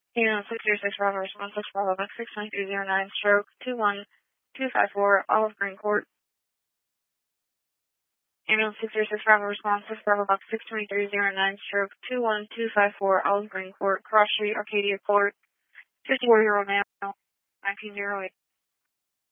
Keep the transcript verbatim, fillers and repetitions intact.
Ambulance six zero six Bravo response six Bravo Buck six nine three zero nine stroke two one two five four Olive Green Court. Ambulance six zero six Bravo response six Bravo Buck six two three zero nine stroke two one two five four Olive Green Court, Cross Street, Arcadia Court, fifty-four year old male, nineteen oh eight.